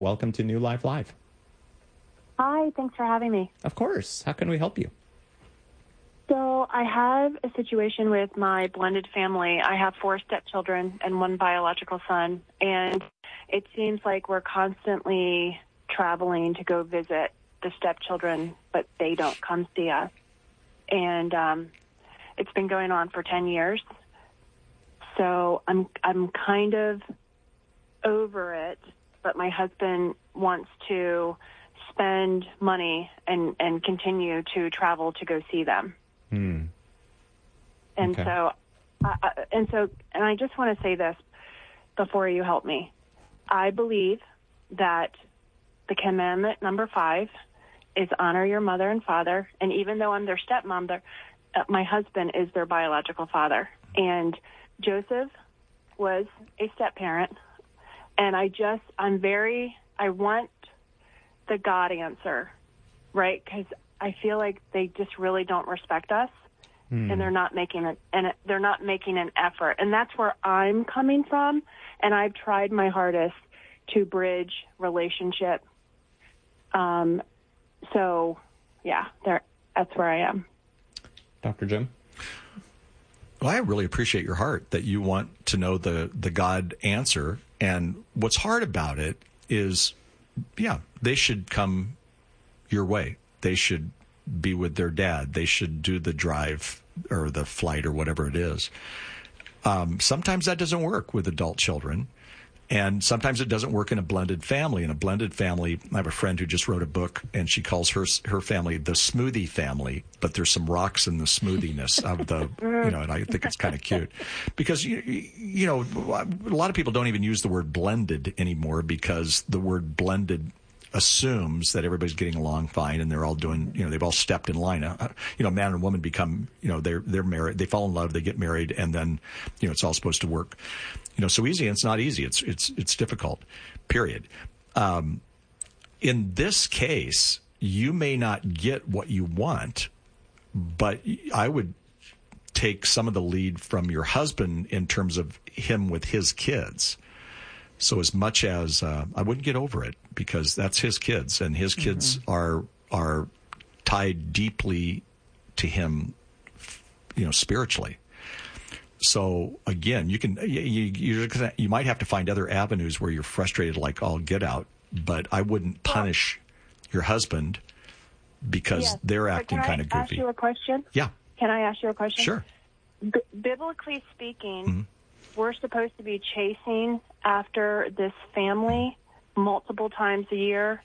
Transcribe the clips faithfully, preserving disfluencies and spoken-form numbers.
Welcome to New Life Live. Hi, thanks for having me. Of course. How can we help you? So I have a situation with my blended family. I have four stepchildren and one biological son, and it seems like we're constantly traveling to go visit the stepchildren, but they don't come see us. And um, it's been going on for ten years. So I'm I'm kind of over it, but my husband wants to spend money and, and continue to travel to go see them. Hmm. And Okay. so, uh, and so, and I just want to say this before you help me. I believe that the commandment number five is honor your mother and father. And even though I'm their stepmom, uh, my husband is their biological father. And Joseph was a step parent. And I just, I'm very, I want the God answer, right? Because I feel like they just really don't respect us, hmm. and they're not making it, and it, they're not making an effort, and that's where I'm coming from. And I've tried my hardest to bridge relationship. Um, so yeah, there, that's where I am. Doctor Jim? Well, I really appreciate your heart that you want to know the, the God answer. And what's hard about it is, yeah, they should come your way. They should be with their dad. They should do the drive or the flight or whatever it is. Um, sometimes that doesn't work with adult children. And sometimes it doesn't work in a blended family. In a blended family, I have a friend who just wrote a book, and she calls her her family the smoothie family, but there's some rocks in the smoothiness of the, you know, and I think it's kind of cute. Because, you, you know, a lot of people don't even use the word blended anymore because the word blended assumes that everybody's getting along fine and they're all doing, you know, they've all stepped in line. Uh, you know, man and woman become, you know, they're they're married, they fall in love, they get married, and then, you know, it's all supposed to work. You know, so easy, and it's not easy. It's it's it's difficult, period. Um, in this case, you may not get what you want, but I would take some of the lead from your husband in terms of him with his kids. So as much as uh, I wouldn't get over it, because that's his kids, and his kids mm-hmm. are are tied deeply to him, you know, spiritually. So again, you can you you, you might have to find other avenues where you're frustrated, like all get out. But I wouldn't punish your husband because yes. they're acting kind of goofy. Can I ask you a question? Yeah. Can I ask you a question? Sure. B- biblically speaking, mm-hmm. we're supposed to be chasing after this family multiple times a year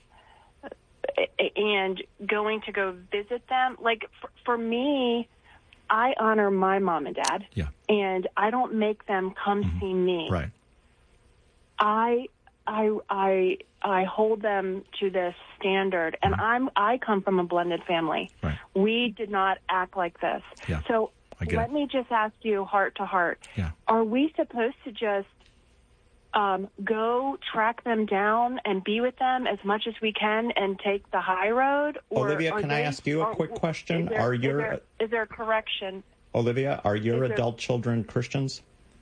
and going to go visit them. Like, for, for me, I honor my mom and dad, yeah. and I don't make them come mm-hmm. see me. Right. I, I, I, I hold them to this standard, and mm-hmm. I'm I come from a blended family. Right. We did not act like this. Yeah. So let it. me just ask you, heart to heart, yeah. are we supposed to just um, go track them down and be with them as much as we can and take the high road? Or Olivia, can they, I ask you a are, quick question? Is there, are is your there, is there a correction? Olivia, are your is adult there, children Christians?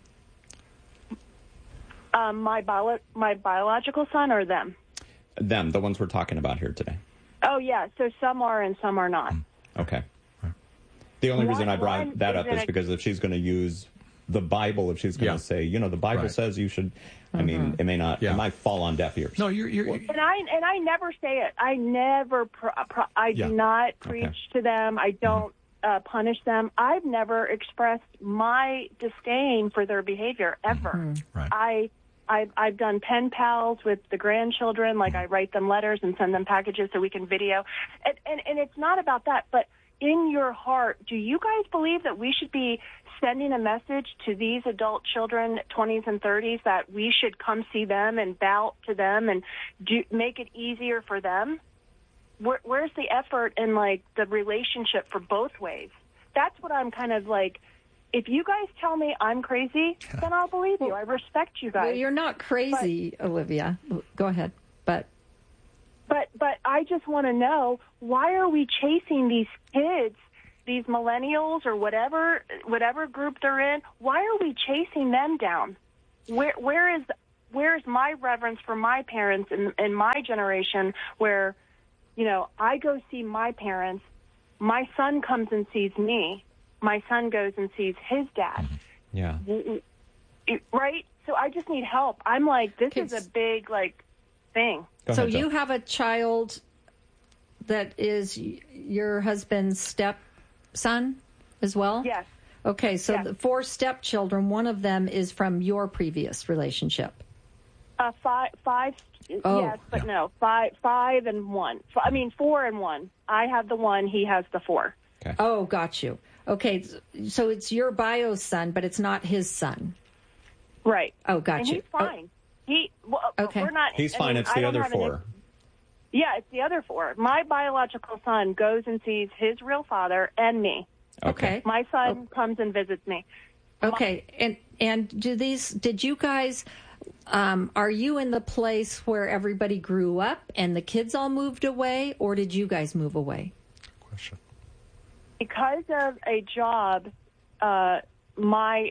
Um, my bio, my biological son or them? Them, the ones we're talking about here today. Oh, yeah. So some are and some are not. Okay. The only One, reason I brought one that up is a, because if she's going to use the Bible, if she's going to yeah. say, you know, the Bible right. says you should, I mm-hmm. mean, it may not, yeah. it might fall on deaf ears. No, you're, you're, and I and I never say it. I never, pro, pro, I yeah. do not preach okay. to them. I don't mm-hmm. uh, punish them. I've never expressed my disdain for their behavior ever. Mm-hmm. Right. I. I've, I've done pen pals with the grandchildren, like I write them letters and send them packages so we can video. And, and, and it's not about that, but in your heart, do you guys believe that we should be sending a message to these adult children, twenties and thirties, that we should come see them and bow to them and do, make it easier for them? Where, where's the effort in, like, the relationship for both ways? That's what I'm kind of like... If you guys tell me I'm crazy, then I'll believe you. I respect you guys. Well, you're not crazy, but, Olivia. Go ahead. But but but I just want to know, why are we chasing these kids, these millennials or whatever whatever group they're in? Why are we chasing them down? Where where is where's my reverence for my parents in, in my generation where, you know, I go see my parents, my son comes and sees me, my son goes and sees his dad. Yeah. Right? So I just need help. I'm like, this Kids. is a big, like, thing. Go So ahead, Joe. you have a child that is y- your husband's stepson as well? Yes. Okay, so Yes. the four stepchildren, one of them is from your previous relationship. Uh, five, five, Oh, yes, but yeah. no, five, five and one. F- I mean, four and one. I have the one, he has the four. Okay. Oh, got you. Okay, so it's your bio son, but it's not his son. Right. Oh, got and you. he's fine. He, well, Okay. we're not. He's I fine. mean, It's I the don't other have an- four. Yeah, it's the other four. My biological son goes and sees his real father and me. Okay. My son comes and visits me. Okay, and and do these? Did you guys? Um, are you in the place where everybody grew up and the kids all moved away, or did you guys move away? Question. Because of a job, uh, my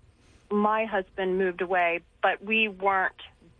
my husband moved away, but we weren't.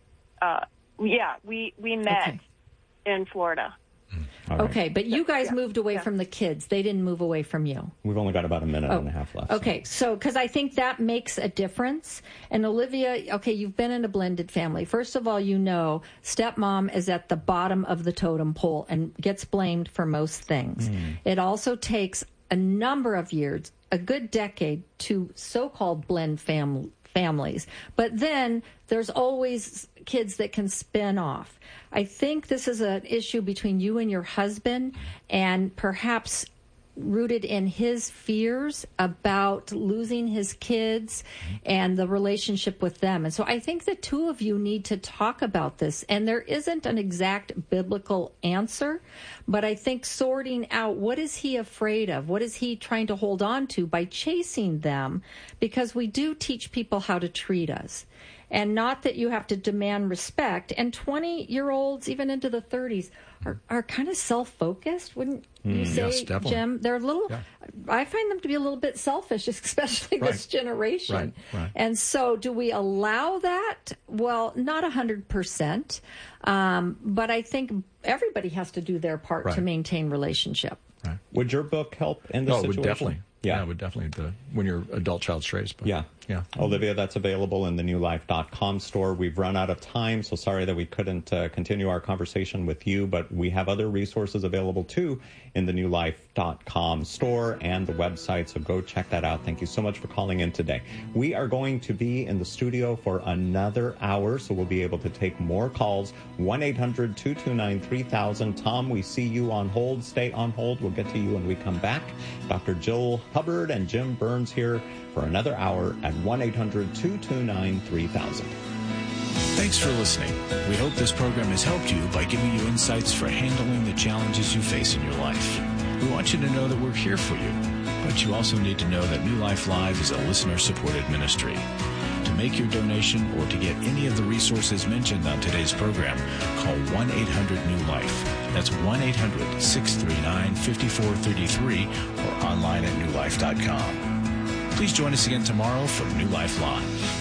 Uh, yeah, we we met Okay. in Florida. All right. Okay, but you guys Yeah, moved away yeah. from the kids. They didn't move away from you. We've only got about a minute Oh, and a half left. so- Okay, so because I think that makes a difference. And Olivia, okay, you've been in a blended family. First of all, you know stepmom is at the bottom of the totem pole and gets blamed for most things. It also takes a number of years, a good decade, to so-called blend fam- families. But then there's always kids that can spin off. I think this is an issue between you and your husband, and perhaps rooted in his fears about losing his kids and the relationship with them. And so I think the two of you need to talk about this. And there isn't an exact biblical answer, but I think sorting out what is he afraid of? What is he trying to hold on to by chasing them? Because we do teach people how to treat us. And not that you have to demand respect. And twenty-year-olds, even into the thirties, are, are kind of self-focused, wouldn't you say, yes, definitely. Jim? They're a little, Yeah. I find them to be a little bit selfish, especially Right. this generation. Right, right. And so do we allow that? Well, not one hundred percent. Um, but I think everybody has to do their part Right. to maintain relationship. Right. Would your book help in this Oh, it situation? would definitely. Yeah. it would definitely. The, when your adult child strays. But, Yeah. Yeah. Olivia, that's available in the new life dot com store. We've run out of time, so sorry that we couldn't uh, continue our conversation with you, but we have other resources available too in the new life dot com store and the website, so go check that out. Thank you so much for calling in today. We are going to be in the studio for another hour, so we'll be able to take more calls. one eight hundred two two nine three thousand. Tom, we see you on hold. Stay on hold. We'll get to you when we come back. Doctor Jill Hubbard and Jim Burns here for another hour at one eight hundred two two nine three thousand. Thanks for listening. We hope this program has helped you by giving you insights for handling the challenges you face in your life. We want you to know that we're here for you, but you also need to know that New Life Live is a listener-supported ministry. To make your donation or to get any of the resources mentioned on today's program, call one eight hundred new life. That's one eight hundred six three nine five four three three or online at new life dot com. Please join us again tomorrow for New Life Live.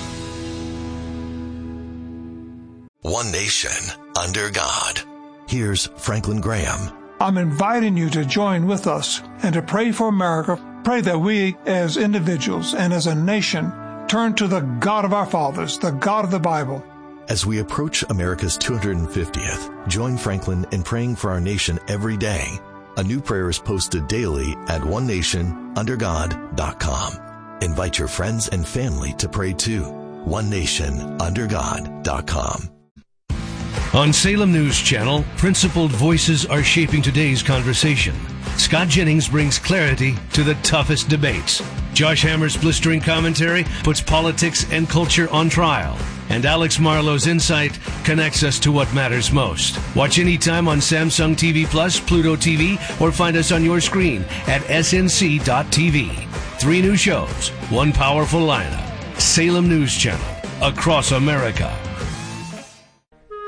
One nation, under God. Here's Franklin Graham. I'm inviting you to join with us and to pray for America. Pray that we, as individuals and as a nation, turn to the God of our fathers, the God of the Bible. As we approach America's two hundred fiftieth, join Franklin in praying for our nation every day. A new prayer is posted daily at one nation under god dot com. Invite your friends and family to pray too. one nation under god dot com. On Salem News Channel, principled voices are shaping today's conversation. Scott Jennings brings clarity to the toughest debates. Josh Hammer's blistering commentary puts politics and culture on trial. And Alex Marlowe's insight connects us to what matters most. Watch anytime on Samsung T V Plus, Pluto T V, or find us on your screen at S N C dot T V. Three new shows, one powerful lineup. Salem News Channel, across America.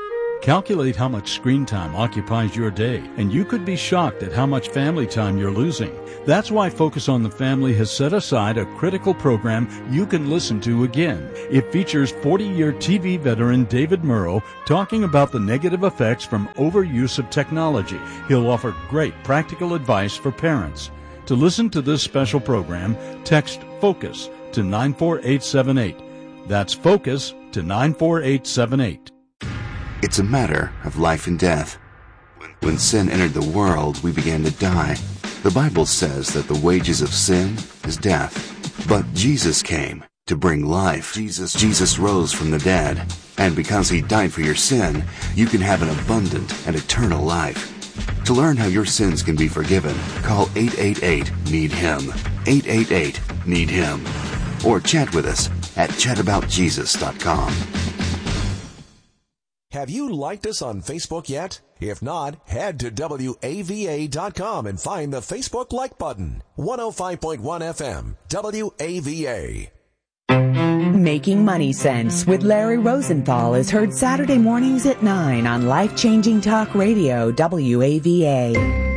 Calculate how much screen time occupies your day, and you could be shocked at how much family time you're losing. That's why Focus on the Family has set aside a critical program you can listen to again. It features forty-year T V veteran David Murrow talking about the negative effects from overuse of technology. He'll offer great practical advice for parents. To listen to this special program, text FOCUS to nine four eight seven eight. That's FOCUS to nine four eight seven eight. It's a matter of life and death. When sin entered the world, we began to die. The Bible says that the wages of sin is death. But Jesus came to bring life. Jesus, Jesus rose from the dead. And because he died for your sin, you can have an abundant and eternal life. To learn how your sins can be forgiven, call eight eight eight, need him. eight eight eight, need him. Or chat with us at chat about jesus dot com. Have you liked us on Facebook yet? If not, head to W A V A dot com and find the Facebook like button. one oh five point one F M, W A V A. Making Money Sense with Larry Rosenthal is heard Saturday mornings at nine on Life-Changing Talk Radio, W A V A.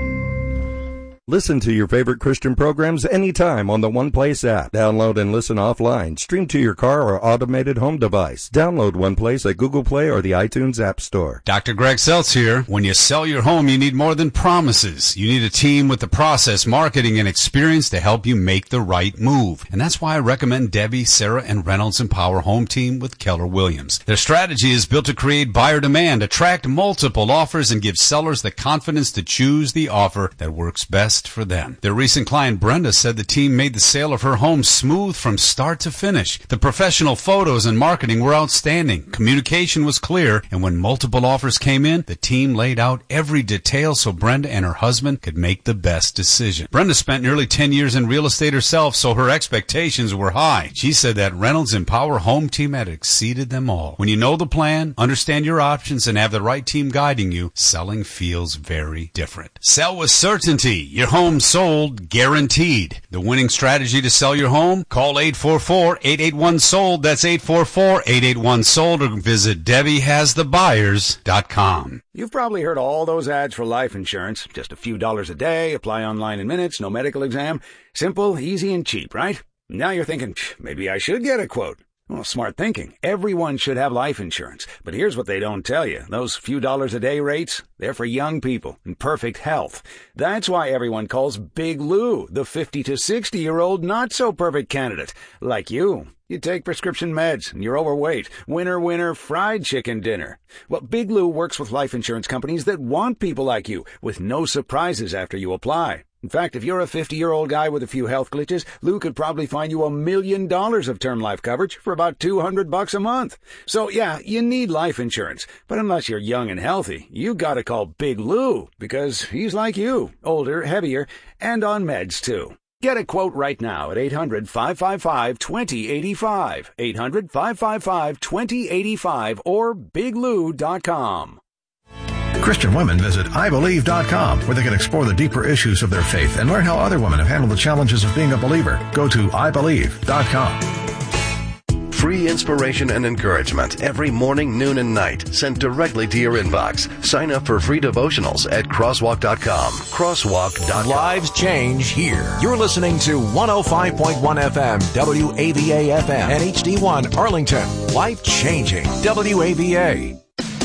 Listen to your favorite Christian programs anytime on the One Place app. Download and listen offline. Stream to your car or automated home device. Download One Place at Google Play or the iTunes App Store. Doctor Greg Seltz here. When you sell your home, you need more than promises. You need a team with the process, marketing, and experience to help you make the right move. And that's why I recommend Debbie, Sarah, and Reynolds Empower Home Team with Keller Williams. Their strategy is built to create buyer demand, attract multiple offers, and give sellers the confidence to choose the offer that works best for them. Their recent client Brenda said the team made the sale of her home smooth from start to finish. The professional photos and marketing were outstanding. Communication was clear, and when multiple offers came in, the team laid out every detail so Brenda and her husband could make the best decision. Brenda spent nearly ten years in real estate herself, so her expectations were high. She said that Reynolds Empower Home Team had exceeded them all. When you know the plan, understand your options, and have the right team guiding you, selling feels very different. Sell with certainty. Your home sold guaranteed. The winning strategy to sell your home? Call eight four four, eight eight one, sold. That's eight four four, eight eight one, sold, or visit Debbie Has The Buyers dot com. You've probably heard all those ads for life insurance. Just a few dollars a day, apply online in minutes, no medical exam. Simple, easy, and cheap, right? Now you're thinking, maybe I should get a quote. Well, smart thinking. Everyone should have life insurance. But here's what they don't tell you. Those few dollars a day rates, they're for young people in perfect health. That's why everyone calls Big Lou the fifty to sixty-year-old not-so-perfect candidate. Like you. You take prescription meds, and you're overweight. Winner, winner, fried chicken dinner. Well, Big Lou works with life insurance companies that want people like you, with no surprises after you apply. In fact, if you're a fifty-year-old guy with a few health glitches, Lou could probably find you a million dollars of term life coverage for about two hundred bucks a month. So, yeah, you need life insurance. But unless you're young and healthy, you gotta call Big Lou, because he's like you, older, heavier, and on meds, too. Get a quote right now at eight hundred, five five five, two oh eight five, eight hundred, five five five, two oh eight five, or big lou dot com. Christian women visit I believe dot com, where they can explore the deeper issues of their faith and learn how other women have handled the challenges of being a believer. Go to I believe dot com. Free inspiration and encouragement every morning, noon, and night, sent directly to your inbox. Sign up for free devotionals at crosswalk dot com. crosswalk dot com. Lives change here. You're listening to one oh five point one F M, W A V A F M, and H D one Arlington. Life changing, W A V A.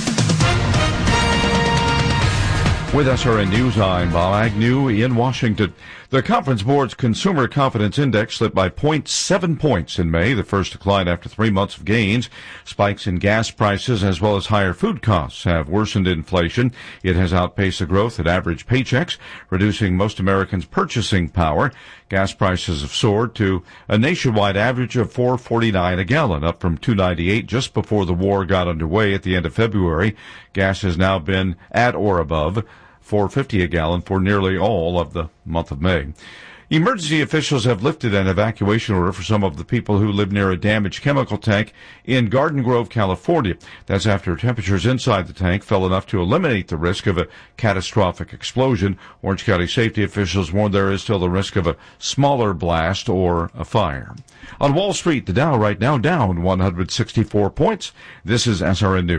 With S R N News, I'm Bob Agnew in Washington. The Conference Board's Consumer Confidence Index slipped by zero point seven points in May, the first decline after three months of gains. Spikes in gas prices as well as higher food costs have worsened inflation. It has outpaced the growth at average paychecks, reducing most Americans' purchasing power. Gas prices have soared to a nationwide average of four forty-nine a gallon, up from two ninety-eight just before the war got underway at the end of February. Gas has now been at or above four fifty a gallon for nearly all of the month of May. Emergency officials have lifted an evacuation order for some of the people who live near a damaged chemical tank in Garden Grove, California. That's after temperatures inside the tank fell enough to eliminate the risk of a catastrophic explosion. Orange County safety officials warn there is still the risk of a smaller blast or a fire. On Wall Street, the Dow right now down one hundred sixty-four points. This is S R N News.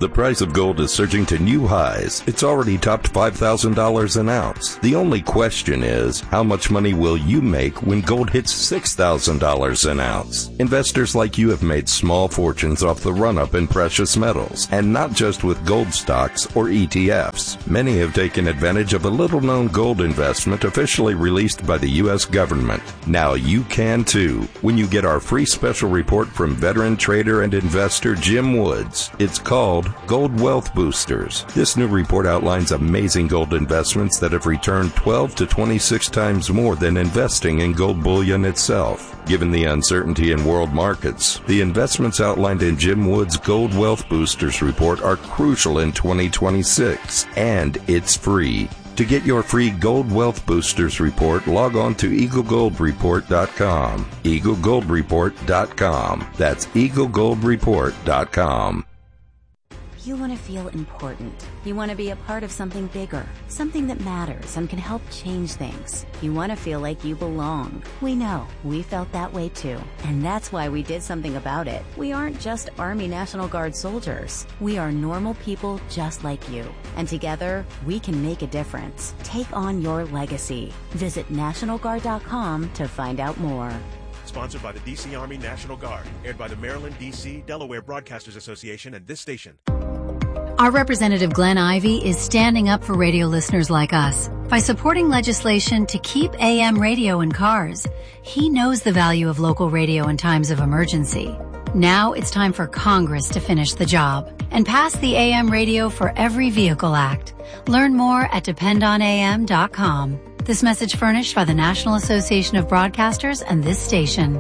The price of gold is surging to new highs. It's already topped five thousand dollars an ounce. The only question is, how much money will you make when gold hits six thousand dollars an ounce? Investors like you have made small fortunes off the run-up in precious metals, and not just with gold stocks or E T Fs. Many have taken advantage of a little-known gold investment officially released by the U S government. Now you can too, when you get our free special report from veteran trader and investor Jim Woods. It's called Gold Wealth Boosters. This new report outlines amazing gold investments that have returned twelve to twenty-six times more than investing in gold bullion itself. Given the uncertainty in world markets, the investments outlined in Jim Woods' Gold Wealth Boosters report are crucial in twenty twenty-six, and it's free. To get your free Gold Wealth Boosters report, log on to eagle gold report dot com. eagle gold report dot com. That's eagle gold report dot com. You want to feel important. You want to be a part of something bigger, something that matters and can help change things. You want to feel like you belong. We know. We felt that way too. And that's why we did something about it. We aren't just Army National Guard soldiers. We are normal people just like you. And together, we can make a difference. Take on your legacy. Visit national guard dot com to find out more. Sponsored by the D C Army National Guard. Aired by the Maryland, D C, Delaware Broadcasters Association and this station. Our Representative Glenn Ivey is standing up for radio listeners like us by supporting legislation to keep A M radio in cars. He knows the value of local radio in times of emergency. Now it's time for Congress to finish the job and pass the A M Radio for Every Vehicle Act. Learn more at depend on A M dot com. This message furnished by the National Association of Broadcasters and this station.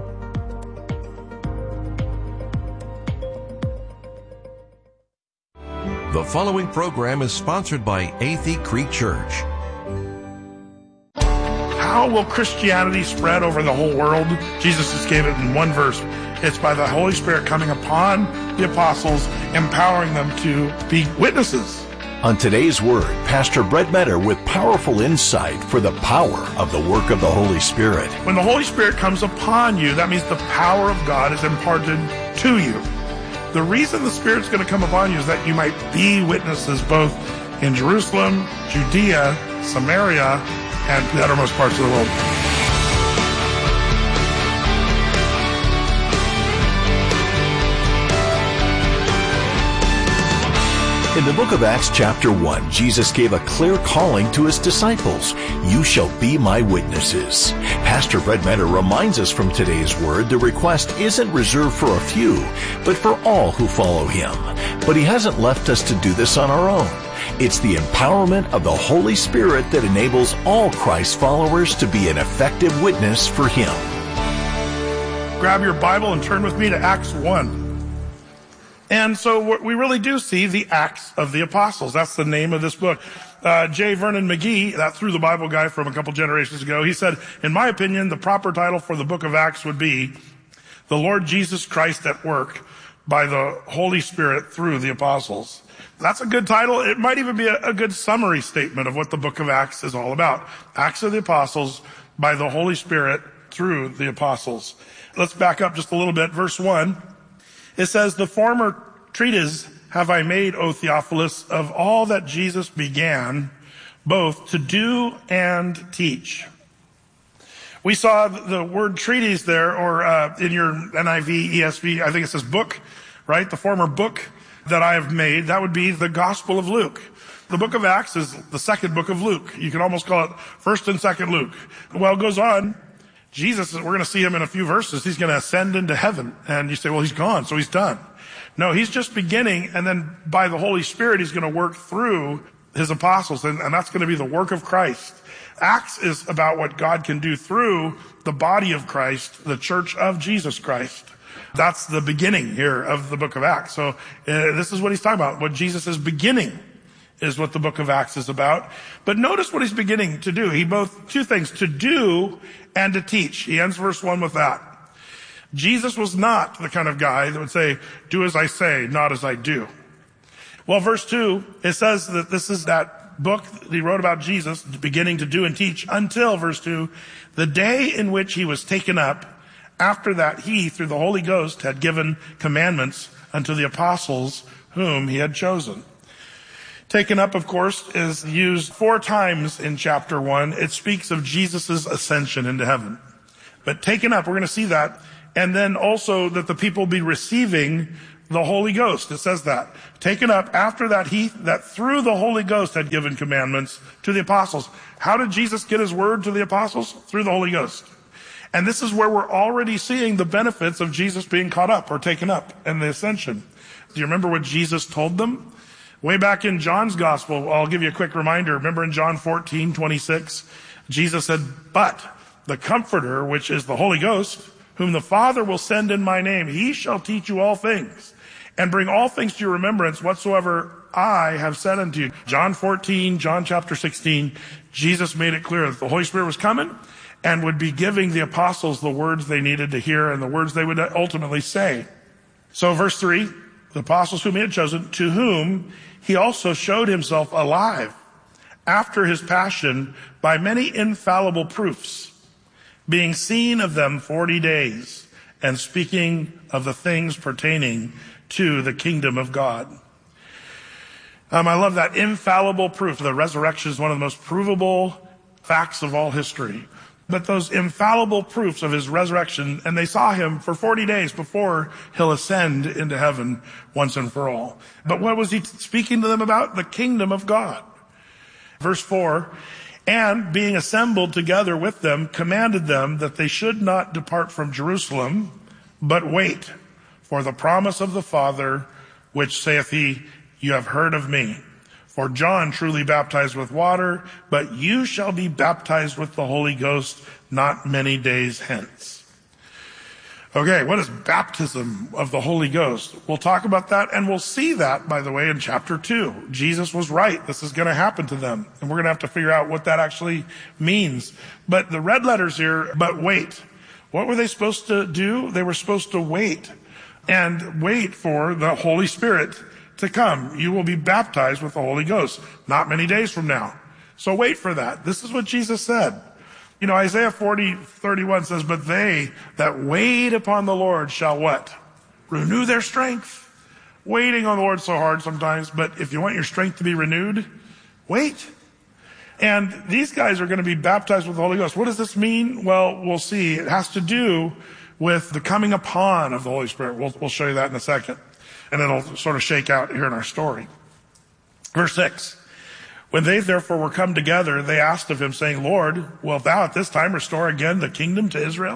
The following program is sponsored by Athey Creek Church. How will Christianity spread over the whole world? Jesus just gave it in one verse. It's by the Holy Spirit coming upon the apostles, empowering them to be witnesses. On today's Word, Pastor Brett Metter with powerful insight for the power of the work of the Holy Spirit. When the Holy Spirit comes upon you, that means the power of God is imparted to you. The reason the Spirit's going to come upon you is that you might be witnesses both in Jerusalem, Judea, Samaria, and the uttermost parts of the world. In the book of Acts chapter one, Jesus gave a clear calling to his disciples. You shall be my witnesses. Pastor Brett Metter reminds us from today's word the request isn't reserved for a few, but for all who follow him. But he hasn't left us to do this on our own. It's the empowerment of the Holy Spirit that enables all Christ followers to be an effective witness for him. Grab your Bible and turn with me to Acts one. And so we really do see the Acts of the Apostles. That's the name of this book. Uh, J. Vernon McGee, that Through the Bible guy from a couple generations ago, he said, in my opinion, the proper title for the book of Acts would be The Lord Jesus Christ at Work by the Holy Spirit through the Apostles. That's a good title. It might even be a, a good summary statement of what the book of Acts is all about. Acts of the Apostles by the Holy Spirit through the Apostles. Let's back up just a little bit. Verse one. It says, the former treatise have I made, O Theophilus, of all that Jesus began, both to do and teach. We saw the word treatise there, or uh, in your N I V, E S V, I think it says book, right? The former book that I have made, that would be the Gospel of Luke. The book of Acts is the second book of Luke. You can almost call it first and second Luke. Well, it goes on. Jesus, we're going to see him in a few verses. He's going to ascend into heaven. And you say, well, he's gone, so he's done. No, he's just beginning, and then by the Holy Spirit, he's going to work through his apostles, and, and that's going to be the work of Christ. Acts is about what God can do through the body of Christ, the church of Jesus Christ. That's the beginning here of the book of Acts. So uh, this is what he's talking about. What Jesus is beginning is what the book of Acts is about. But notice what he's beginning to do. He both, two things, to do and to teach. He ends verse one with that. Jesus was not the kind of guy that would say, do as I say, not as I do. Well, verse two, it says that this is that book that he wrote about Jesus beginning to do and teach until, verse two, the day in which he was taken up. After that, he, through the Holy Ghost, had given commandments unto the apostles whom he had chosen. Taken up, of course, is used four times in chapter one. It speaks of Jesus' ascension into heaven. But taken up, we're going to see that. And then also that the people be receiving the Holy Ghost. It says that. Taken up, after that he, that through the Holy Ghost had given commandments to the apostles. How did Jesus get his word to the apostles? Through the Holy Ghost. And this is where we're already seeing the benefits of Jesus being caught up or taken up and the ascension. Do you remember what Jesus told them? Way back in John's gospel, I'll give you a quick reminder. Remember in John fourteen twenty-six, Jesus said, "But the Comforter, which is the Holy Ghost, whom the Father will send in my name, he shall teach you all things, and bring all things to your remembrance whatsoever I have said unto you." John fourteen, John chapter sixteen, Jesus made it clear that the Holy Spirit was coming and would be giving the apostles the words they needed to hear and the words they would ultimately say. So verse three, the apostles whom he had chosen, to whom he also showed himself alive after his passion by many infallible proofs, being seen of them forty days, and speaking of the things pertaining to the kingdom of God. Um, I love that infallible proof. The resurrection is one of the most provable facts of all history. But those infallible proofs of his resurrection, and they saw him for forty days before he'll ascend into heaven once and for all. But what was he speaking to them about? The kingdom of God. Verse four, and being assembled together with them, commanded them that they should not depart from Jerusalem, but wait for the promise of the Father, which saith he, you have heard of me. For John truly baptized with water, but you shall be baptized with the Holy Ghost not many days hence. Okay, what is baptism of the Holy Ghost? We'll talk about that, and we'll see that, by the way, in chapter two. Jesus was right. This is going to happen to them, and we're going to have to figure out what that actually means. But the red letters here, but wait. What were they supposed to do? They were supposed to wait, and wait for the Holy Spirit to come. You will be baptized with the Holy Ghost not many days from now. So wait for that. This is what Jesus said. You know, Isaiah forty thirty-one says, but they that wait upon the Lord shall what? Renew their strength. Waiting on the Lord so hard sometimes, but if you want your strength to be renewed, wait. And these guys are going to be baptized with the Holy Ghost. What does this mean? Well, we'll see. It has to do with the coming upon of the Holy Spirit. We'll, we'll show you that in a second. And it'll sort of shake out here in our story. Verse six. When they therefore were come together, they asked of him, saying, Lord, wilt thou at this time restore again the kingdom to Israel?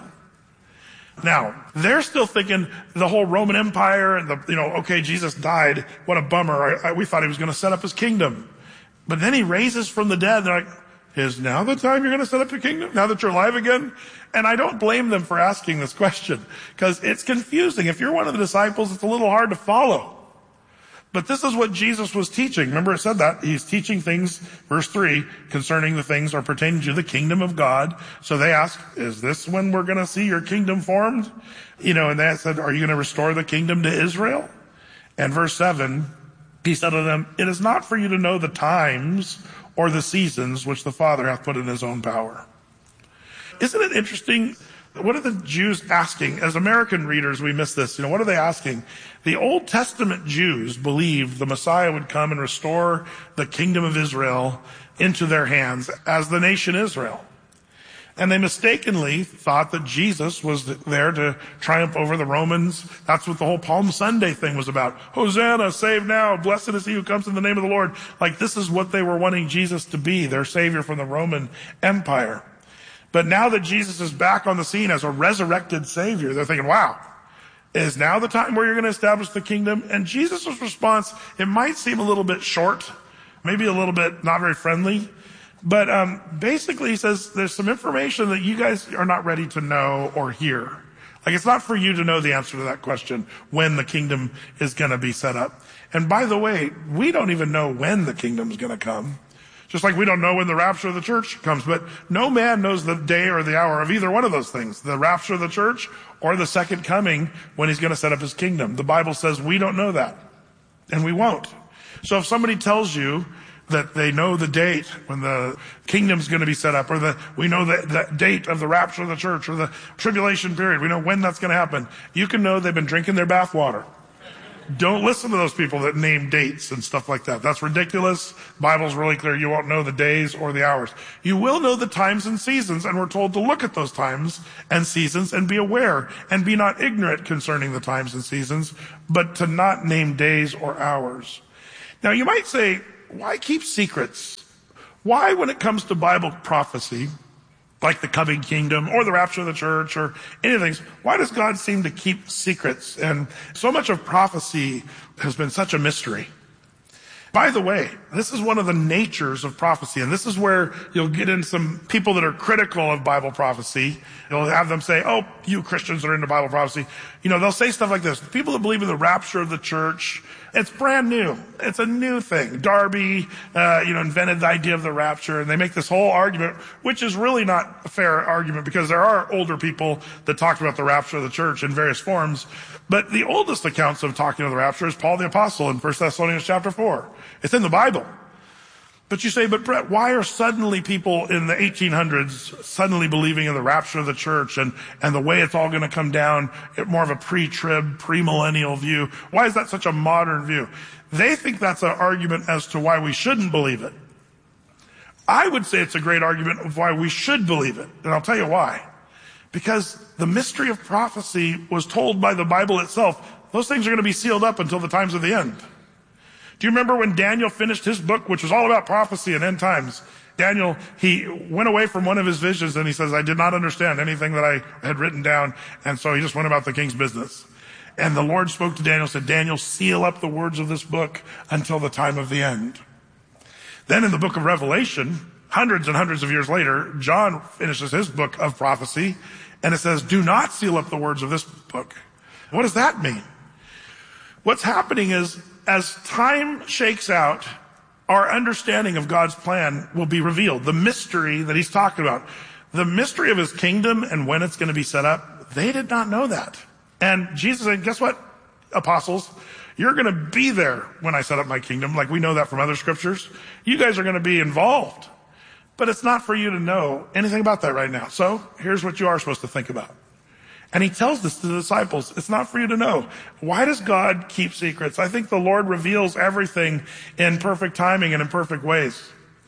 Now, they're still thinking the whole Roman Empire and the, you know, okay, Jesus died. What a bummer. I, I, we thought he was going to set up his kingdom. But then he raises from the dead. They're like, is now the time you're going to set up your kingdom? Now that you're alive again? And I don't blame them for asking this question because it's confusing. If you're one of the disciples, it's a little hard to follow. But this is what Jesus was teaching. Remember it said that. He's teaching things, verse three, concerning the things are pertaining to the kingdom of God. So they asked, is this when we're going to see your kingdom formed? You know, and they said, are you going to restore the kingdom to Israel? And verse seven, he said to them, it is not for you to know the times or the seasons which the Father hath put in his own power. Isn't it interesting? What are the Jews asking? As American readers, we miss this. You know, what are they asking? The Old Testament Jews believed the Messiah would come and restore the kingdom of Israel into their hands as the nation Israel. And they mistakenly thought that Jesus was there to triumph over the Romans. That's what the whole Palm Sunday thing was about. Hosanna, save now, blessed is he who comes in the name of the Lord. Like this is what they were wanting Jesus to be, their savior from the Roman Empire. But now that Jesus is back on the scene as a resurrected savior, they're thinking, wow, is now the time where you're going to establish the kingdom? And Jesus' response, it might seem a little bit short, maybe a little bit not very friendly. But um, basically he says there's some information that you guys are not ready to know or hear. Like it's not for you to know the answer to that question, when the kingdom is going to be set up. And by the way, we don't even know when the kingdom is going to come. Just like we don't know when the rapture of the church comes, but no man knows the day or the hour of either one of those things, the rapture of the church or the second coming when he's going to set up his kingdom. The Bible says we don't know that, and we won't. So if somebody tells you that they know the date when the kingdom's going to be set up, or that we know the, the date of the rapture of the church or the tribulation period, we know when that's going to happen, you can know they've been drinking their bath water. Don't listen to those people that name dates and stuff like that. That's ridiculous. Bible's really clear. You won't know the days or the hours. You will know the times and seasons, and we're told to look at those times and seasons and be aware and be not ignorant concerning the times and seasons, but to not name days or hours. Now, you might say, why keep secrets? Why, when it comes to Bible prophecy, like the coming kingdom or the rapture of the church or anything, why does God seem to keep secrets? And so much of prophecy has been such a mystery. By the way, this is one of the natures of prophecy, and this is where you'll get in some people that are critical of Bible prophecy. You'll have them say, oh, you Christians that are into Bible prophecy, you know, they'll say stuff like this. People that believe in the rapture of the church, it's brand new. It's a new thing. Darby, uh, you know, invented the idea of the rapture, and they make this whole argument, which is really not a fair argument because there are older people that talked about the rapture of the church in various forms. But the oldest accounts of talking of the rapture is Paul the Apostle in First Thessalonians chapter four. It's in the Bible. But you say, but Brett, why are suddenly people in the eighteen hundreds suddenly believing in the rapture of the church and, and the way it's all going to come down, more of a pre-trib, pre-millennial view? Why is that such a modern view? They think that's an argument as to why we shouldn't believe it. I would say it's a great argument of why we should believe it. And I'll tell you why. Because the mystery of prophecy was told by the Bible itself. Those things are going to be sealed up until the times of the end. Do you remember when Daniel finished his book, which was all about prophecy and end times? Daniel, he went away from one of his visions and he says, I did not understand anything that I had written down. And so he just went about the king's business. And the Lord spoke to Daniel, said, Daniel, seal up the words of this book until the time of the end. Then in the book of Revelation, hundreds and hundreds of years later, John finishes his book of prophecy and it says, do not seal up the words of this book. What does that mean? What's happening is, as time shakes out, our understanding of God's plan will be revealed. The mystery that he's talking about, the mystery of his kingdom and when it's going to be set up, they did not know that. And Jesus said, guess what, apostles? You're going to be there when I set up my kingdom. Like we know that from other scriptures. You guys are going to be involved. But it's not for you to know anything about that right now. So here's what you are supposed to think about. And he tells this to the disciples. It's not for you to know. Why does God keep secrets? I think the Lord reveals everything in perfect timing and in perfect ways.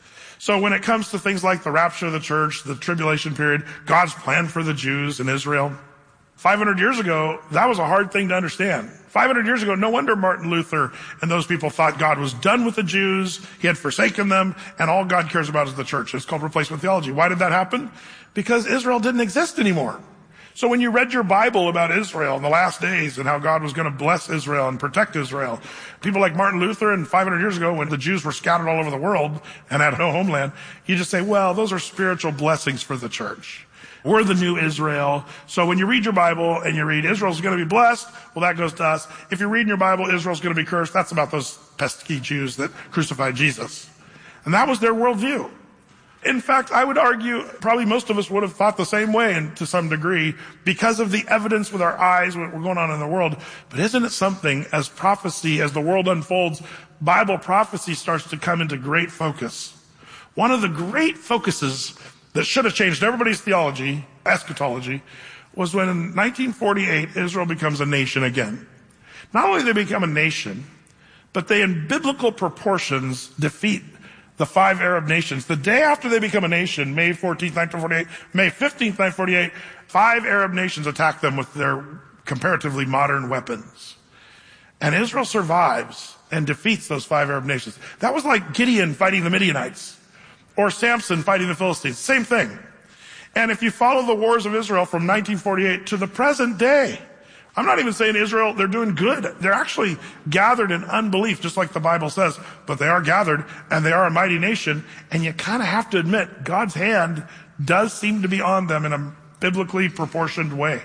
So when it comes to things like the rapture of the church, the tribulation period, God's plan for the Jews in Israel, five hundred years ago, that was a hard thing to understand. five hundred years ago, no wonder Martin Luther and those people thought God was done with the Jews, he had forsaken them, and all God cares about is the church. It's called replacement theology. Why did that happen? Because Israel didn't exist anymore. So when you read your Bible about Israel in the last days and how God was going to bless Israel and protect Israel, people like Martin Luther and five hundred years ago when the Jews were scattered all over the world and had no homeland, you just say, well, those are spiritual blessings for the church. We're the new Israel. So when you read your Bible and you read Israel's going to be blessed, well, that goes to us. If you're reading your Bible, Israel's going to be cursed, that's about those pesky Jews that crucified Jesus. And that was their worldview. In fact, I would argue probably most of us would have thought the same way and to some degree because of the evidence with our eyes, what we're going on in the world. But isn't it something as prophecy, as the world unfolds, Bible prophecy starts to come into great focus. One of the great focuses that should have changed everybody's theology, eschatology, was when in nineteen forty-eight, Israel becomes a nation again. Not only do they become a nation, but they in biblical proportions defeat the five Arab nations. The day after they become a nation, May fourteenth, nineteen forty-eight, May fifteenth, nineteen forty-eight, five Arab nations attack them with their comparatively modern weapons. And Israel survives and defeats those five Arab nations. That was like Gideon fighting the Midianites or Samson fighting the Philistines. Same thing. And if you follow the wars of Israel from nineteen forty-eight to the present day, I'm not even saying Israel, they're doing good. They're actually gathered in unbelief, just like the Bible says, but they are gathered and they are a mighty nation. And you kind of have to admit, God's hand does seem to be on them in a biblically proportioned way.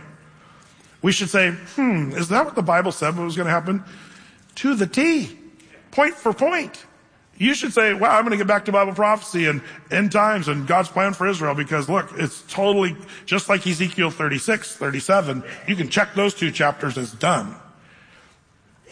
We should say, hmm, is that what the Bible said was going to happen? To the T, point for point. You should say, wow, I'm going to get back to Bible prophecy and end times and God's plan for Israel because look, it's totally just like Ezekiel thirty-six, thirty-seven. You can check those two chapters as done.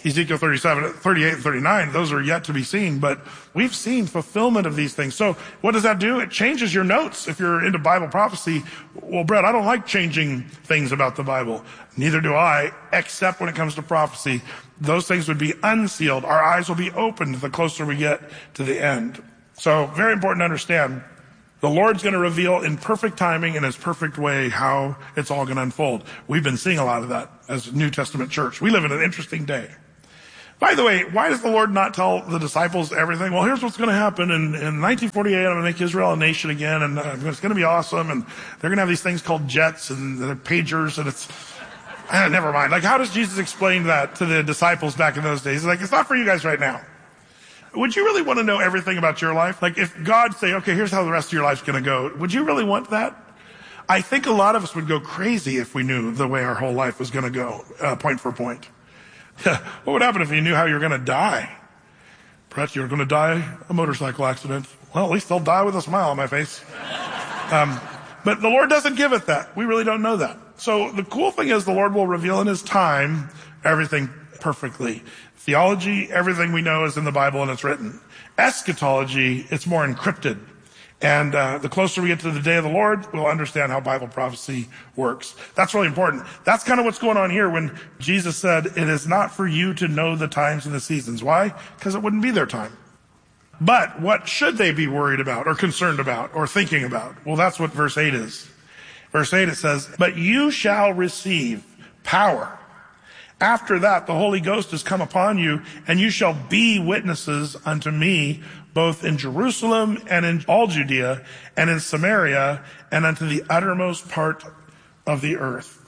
Ezekiel thirty-seven, thirty-eight, and thirty-nine, those are yet to be seen, but we've seen fulfillment of these things. So what does that do? It changes your notes. If you're into Bible prophecy, well, Brett, I don't like changing things about the Bible. Neither do I, except when it comes to prophecy. Those things would be unsealed. Our eyes will be opened the closer we get to the end. So very important to understand. The Lord's going to reveal in perfect timing and his perfect way how it's all going to unfold. We've been seeing a lot of that as a New Testament church. We live in an interesting day. By the way, why does the Lord not tell the disciples everything? Well, here's what's going to happen. In, in nineteen forty-eight, I'm going to make Israel a nation again, and uh, it's going to be awesome, and they're going to have these things called jets and they're pagers, and it's... Uh, never mind. Like, how does Jesus explain that to the disciples back in those days? He's like, it's not for you guys right now. Would you really want to know everything about your life? Like, if God say, okay, here's how the rest of your life's going to go, would you really want that? I think a lot of us would go crazy if we knew the way our whole life was going to go, uh, point for point. What would happen if you knew how you're going to die? Perhaps you're going to die a motorcycle accident. Well, at least I'll die with a smile on my face. Um, but the Lord doesn't give it that. We really don't know that. So the cool thing is the Lord will reveal in his time everything perfectly. Theology, everything we know is in the Bible and it's written. Eschatology, it's more encrypted. And uh, the closer we get to the day of the Lord, we'll understand how Bible prophecy works. That's really important. That's kind of what's going on here when Jesus said, it is not for you to know the times and the seasons. Why? Because it wouldn't be their time. But what should they be worried about or concerned about or thinking about? Well, that's what verse eight is. Verse eight, it says, but you shall receive power. After that, the Holy Ghost has come upon you, and you shall be witnesses unto me, both in Jerusalem and in all Judea and in Samaria and unto the uttermost part of the earth.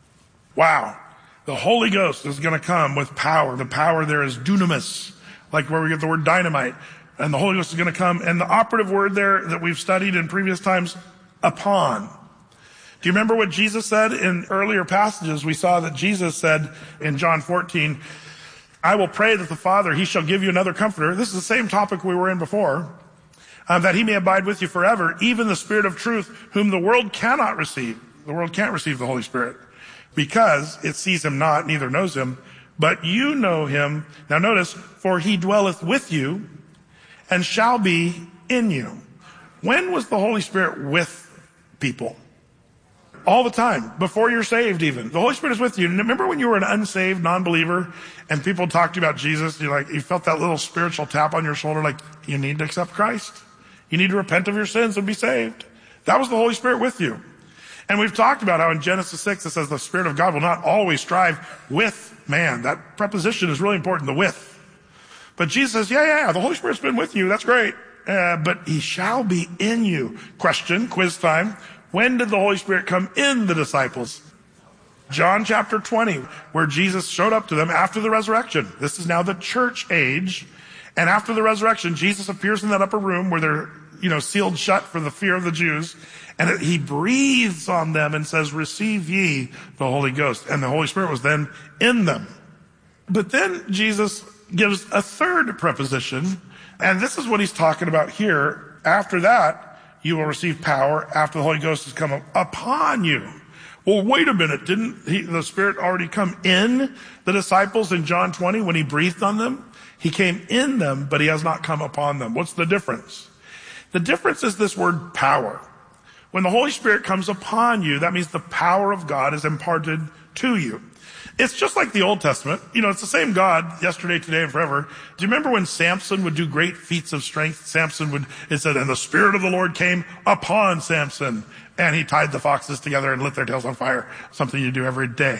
Wow. The Holy Ghost is going to come with power. The power there is dunamis, like where we get the word dynamite. And the Holy Ghost is going to come. And the operative word there that we've studied in previous times, upon. Do you remember what Jesus said in earlier passages? We saw that Jesus said in John fourteen, I will pray that the Father, he shall give you another comforter. This is the same topic we were in before. Um, that he may abide with you forever, even the Spirit of truth, whom the world cannot receive. The world can't receive the Holy Spirit because it sees him not, neither knows him. But you know him. Now notice, for he dwelleth with you and shall be in you. When was the Holy Spirit with people? All the time, before you're saved even. The Holy Spirit is with you. Remember when you were an unsaved non-believer and people talked to you about Jesus, you like, you felt that little spiritual tap on your shoulder like, you need to accept Christ. You need to repent of your sins and be saved. That was the Holy Spirit with you. And we've talked about how in Genesis six it says the Spirit of God will not always strive with man. That preposition is really important, the with. But Jesus says, yeah, yeah, yeah, the Holy Spirit's been with you. That's great. Uh, but he shall be in you. Question, quiz time. When did the Holy Spirit come in the disciples? John chapter twenty, where Jesus showed up to them after the resurrection. This is now the church age. And after the resurrection, Jesus appears in that upper room where they're, you know, sealed shut for the fear of the Jews. And he breathes on them and says, receive ye the Holy Ghost. And the Holy Spirit was then in them. But then Jesus gives a third preposition. And this is what he's talking about here. After that, you will receive power after the Holy Ghost has come upon you. Well, wait a minute. Didn't he, the Spirit already come in the disciples in John twenty when he breathed on them? He came in them, but he has not come upon them. What's the difference? The difference is this word power. When the Holy Spirit comes upon you, that means the power of God is imparted to you. It's just like the Old Testament. You know, it's the same God yesterday, today, and forever. Do you remember when Samson would do great feats of strength? Samson would, it said, and the Spirit of the Lord came upon Samson, and he tied the foxes together and lit their tails on fire. Something you do every day.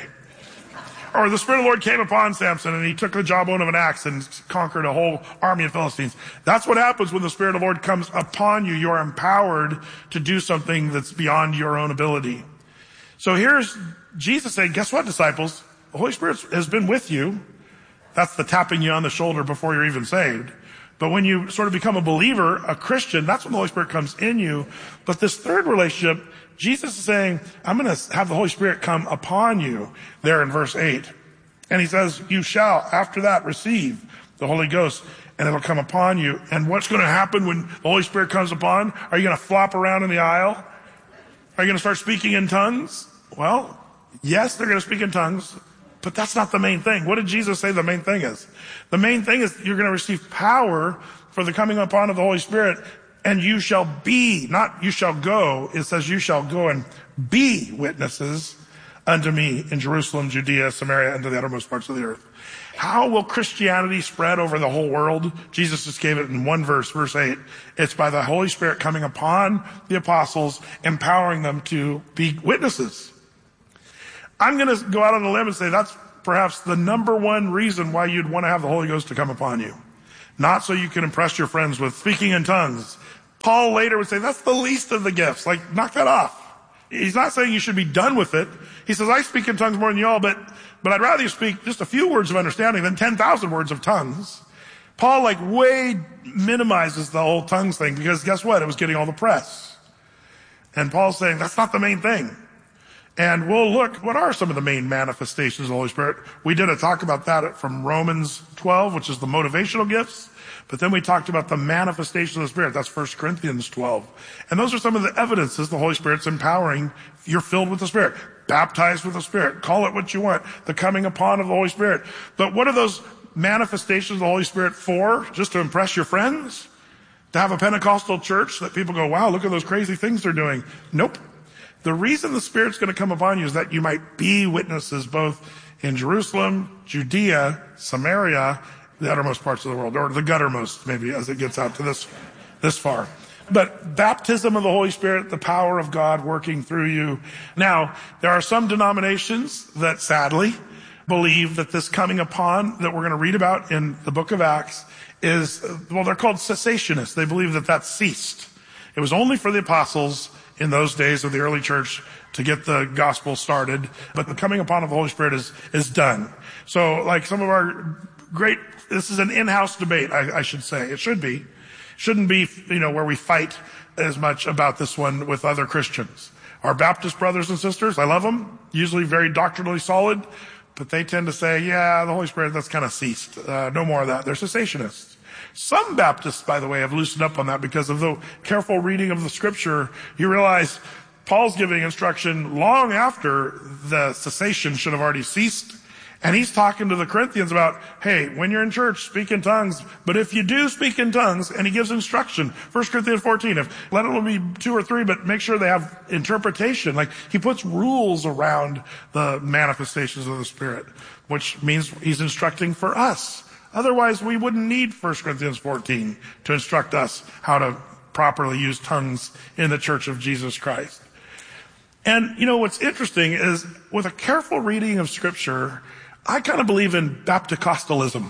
Or the Spirit of the Lord came upon Samson, and he took the jawbone of an axe and conquered a whole army of Philistines. That's what happens when the Spirit of the Lord comes upon you. You're empowered to do something that's beyond your own ability. So here's Jesus saying, guess what, disciples? The Holy Spirit has been with you. That's the tapping you on the shoulder before you're even saved. But when you sort of become a believer, a Christian, that's when the Holy Spirit comes in you. But this third relationship, Jesus is saying, I'm going to have the Holy Spirit come upon you there in verse eight. And he says, you shall, after that, receive the Holy Ghost, and it'll come upon you. And what's going to happen when the Holy Spirit comes upon? Are you going to flop around in the aisle? Are you going to start speaking in tongues? Well, yes, they're going to speak in tongues. But that's not the main thing. What did Jesus say the main thing is? The main thing is you're going to receive power for the coming upon of the Holy Spirit, and you shall be, not you shall go. It says you shall go and be witnesses unto me in Jerusalem, Judea, Samaria, and to the uttermost parts of the earth. How will Christianity spread over the whole world? Jesus just gave it in one verse, verse eight. It's by the Holy Spirit coming upon the apostles, empowering them to be witnesses. I'm going to go out on a limb and say that's perhaps the number one reason why you'd want to have the Holy Ghost to come upon you. Not so you can impress your friends with speaking in tongues. Paul later would say that's the least of the gifts. Like, knock that off. He's not saying you should be done with it. He says, I speak in tongues more than you all, but, but I'd rather you speak just a few words of understanding than ten thousand words of tongues. Paul, like, way minimizes the whole tongues thing because guess what? It was getting all the press. And Paul's saying that's not the main thing. And we'll look, what are some of the main manifestations of the Holy Spirit? We did a talk about that from Romans twelve, which is the motivational gifts. But then we talked about the manifestation of the Spirit. That's First Corinthians twelve. And those are some of the evidences the Holy Spirit's empowering. You're filled with the Spirit, baptized with the Spirit. Call it what you want. The coming upon of the Holy Spirit. But what are those manifestations of the Holy Spirit for? Just to impress your friends? To have a Pentecostal church that people go, wow, look at those crazy things they're doing. Nope. The reason the Spirit's going to come upon you is that you might be witnesses both in Jerusalem, Judea, Samaria, the uttermost parts of the world, or the guttermost, maybe, as it gets out to this, this far. But baptism of the Holy Spirit, the power of God working through you. Now, there are some denominations that sadly believe that this coming upon that we're going to read about in the book of Acts is, well, they're called cessationists. They believe that that ceased. It was only for the apostles in those days of the early church to get the gospel started. But the coming upon of the Holy Spirit is, is done. So like some of our great, this is an in-house debate, I, I should say. It should be. Shouldn't be, you know, where we fight as much about this one with other Christians. Our Baptist brothers and sisters, I love them, usually very doctrinally solid, but they tend to say, yeah, the Holy Spirit, that's kind of ceased. Uh, no more of that. They're cessationists. Some Baptists, by the way, have loosened up on that because of the careful reading of the scripture. You realize Paul's giving instruction long after the cessation should have already ceased. And he's talking to the Corinthians about, hey, when you're in church, speak in tongues. But if you do speak in tongues, and he gives instruction, First Corinthians fourteen, if let it only be two or three, but make sure they have interpretation. Like he puts rules around the manifestations of the Spirit, which means he's instructing for us. Otherwise, we wouldn't need First Corinthians fourteen to instruct us how to properly use tongues in the church of Jesus Christ. And, you know, what's interesting is with a careful reading of Scripture, I kind of believe in Bapticostalism.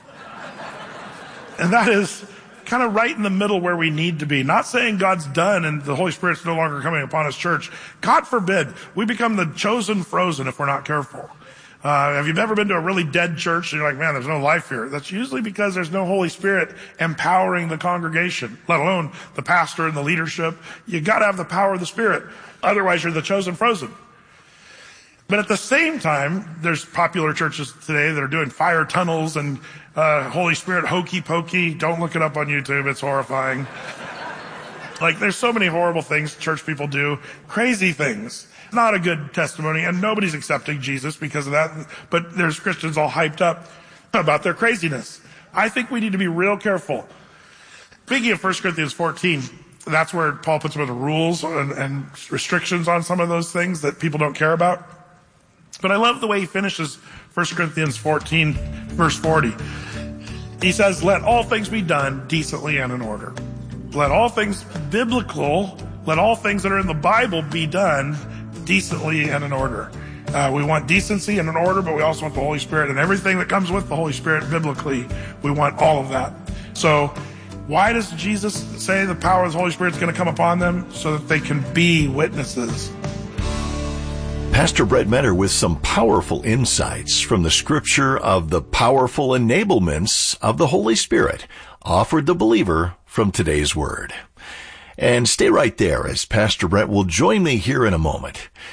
And that is kind of right in the middle where we need to be. Not saying God's done and the Holy Spirit's no longer coming upon His church. God forbid, we become the chosen frozen if we're not careful. Uh, have you ever been to a really dead church and you're like, man, there's no life here? That's usually because there's no Holy Spirit empowering the congregation, let alone the pastor and the leadership. You got to have the power of the Spirit. Otherwise, you're the chosen frozen. But at the same time, there's popular churches today that are doing fire tunnels and uh, Holy Spirit hokey pokey. Don't look it up on YouTube. It's horrifying. Like, there's so many horrible things church people do. Crazy things. Not a good testimony, and nobody's accepting Jesus because of that. But there's Christians all hyped up about their craziness. I think we need to be real careful. Speaking of First Corinthians fourteen, that's where Paul puts some of the rules and, and restrictions on some of those things that people don't care about. But I love the way he finishes First Corinthians fourteen, verse forty. He says, let all things be done decently and in order. Let all things biblical, let all things that are in the Bible be done decently and in order. Uh, we want decency and an order, but we also want the Holy Spirit and everything that comes with the Holy Spirit biblically. We want all of that. So why does Jesus say the power of the Holy Spirit is going to come upon them? So that they can be witnesses. Pastor Brett Metter with some powerful insights from the scripture of the powerful enablements of the Holy Spirit offered the believer from today's word. And stay right there as Pastor Brett will join me here in a moment.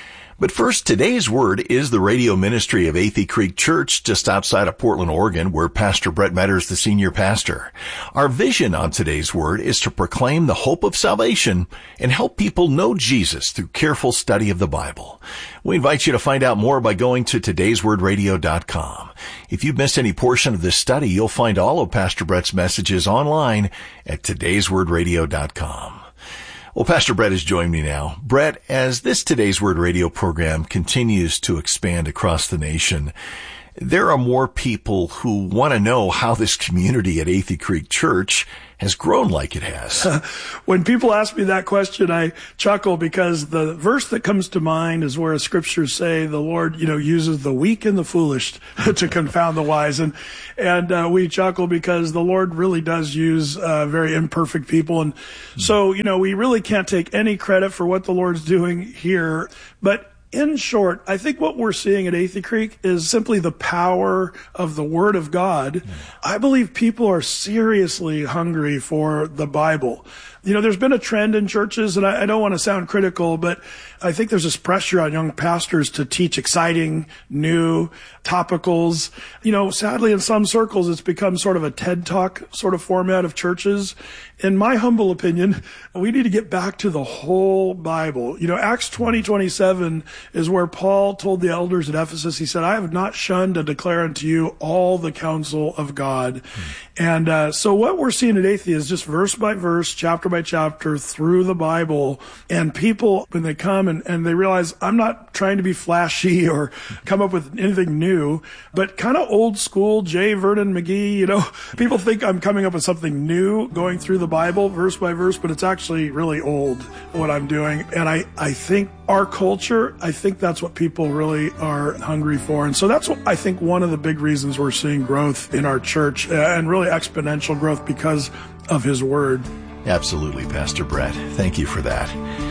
But first, today's word is the radio ministry of Athey Creek Church just outside of Portland, Oregon, where Pastor Brett Metter is the senior pastor. Our vision on today's word is to proclaim the hope of salvation and help people know Jesus through careful study of the Bible. We invite you to find out more by going to todays word radio dot com. If you've missed any portion of this study, you'll find all of Pastor Brett's messages online at todays word radio dot com. Well, Pastor Brett has joined me now. Brett, as this Today's Word radio program continues to expand across the nation, there are more people who want to know how this community at Athey Creek Church has grown like it has. When people ask me that question, I chuckle because the verse that comes to mind is where scriptures say the Lord, you know, uses the weak and the foolish to confound the wise. And, and, uh, we chuckle because the Lord really does use, uh, very imperfect people. And so, you know, we really can't take any credit for what the Lord's doing here, but in short, I think what we're seeing at Athey Creek is simply the power of the Word of God. Mm. I believe people are seriously hungry for the Bible. You know, there's been a trend in churches, and I, I don't want to sound critical, but I think there's this pressure on young pastors to teach exciting, new topicals. You know, sadly, in some circles, it's become sort of a TED Talk sort of format of churches. In my humble opinion, we need to get back to the whole Bible. You know, Acts twenty twenty-seven is where Paul told the elders at Ephesus, he said, I have not shunned to declare unto you all the counsel of God. Hmm. And uh, so what we're seeing at Athey is just verse by verse, chapter by chapter through the Bible. And people, when they come and, and they realize I'm not trying to be flashy or come up with anything new, but kind of old school, J. Vernon McGee, you know, people think I'm coming up with something new going through the Bible verse by verse, but it's actually really old what I'm doing. And I, I think our culture, I think that's what people really are hungry for. And so that's what I think one of the big reasons we're seeing growth in our church, and really exponential growth because of his word. Absolutely, Pastor Brett. Thank you for that.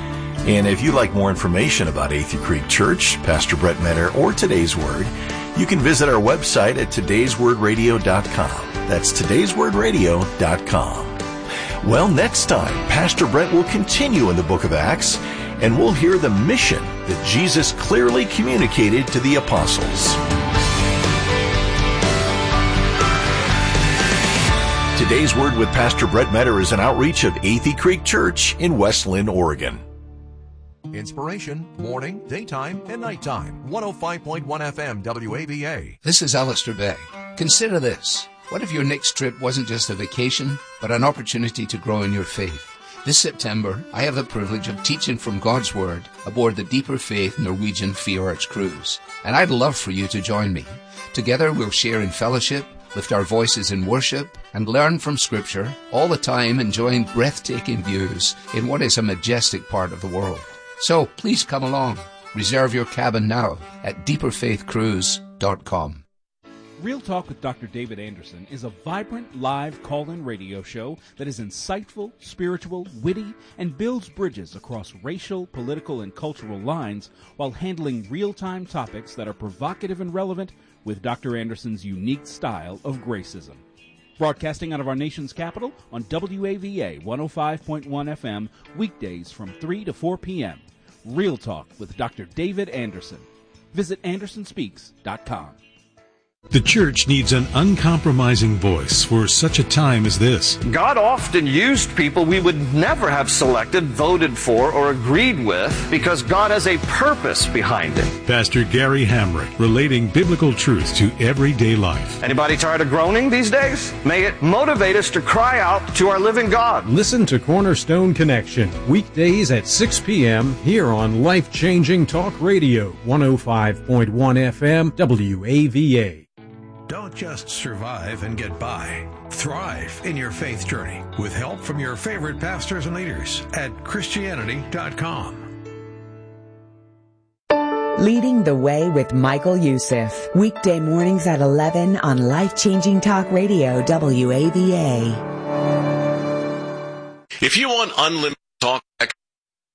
And if you'd like more information about Athey Creek Church, Pastor Brett Metter, or Today's Word, you can visit our website at todays word radio dot com. That's todays word radio dot com. Well, next time, Pastor Brett will continue in the book of Acts, and we'll hear the mission that Jesus clearly communicated to the apostles. Today's Word with Pastor Brett Metter is an outreach of Athey Creek Church in West Linn, Oregon. Inspiration, morning, daytime, and nighttime. one oh five point one F M W A V A. This is Alistair Begg. Consider this. What if your next trip wasn't just a vacation, but an opportunity to grow in your faith? This September, I have the privilege of teaching from God's Word aboard the Deeper Faith Norwegian Fjords cruise. And I'd love for you to join me. Together we'll share in fellowship, lift our voices in worship, and learn from Scripture, all the time enjoying breathtaking views in what is a majestic part of the world. So please come along. Reserve your cabin now at deeper faith cruise dot com. Real Talk with Doctor David Anderson is a vibrant live call-in radio show that is insightful, spiritual, witty, and builds bridges across racial, political, and cultural lines while handling real-time topics that are provocative and relevant with Doctor Anderson's unique style of gracism. Broadcasting out of our nation's capital on W A V A one oh five point one F M weekdays from three to four p.m. Real Talk with Doctor David Anderson. Visit anderson speaks dot com. The church needs an uncompromising voice for such a time as this. God often used people we would never have selected, voted for, or agreed with because God has a purpose behind it. Pastor Gary Hamrick, relating biblical truth to everyday life. Anybody tired of groaning these days? May it motivate us to cry out to our living God. Listen to Cornerstone Connection, weekdays at six p.m. here on Life Changing Talk Radio, one oh five point one F M W A V A. Don't just survive and get by. Thrive in your faith journey with help from your favorite pastors and leaders at Christianity dot com. Leading the Way with Michael Youssef. Weekday mornings at eleven on Life Changing Talk Radio W A V A. If you want unlimited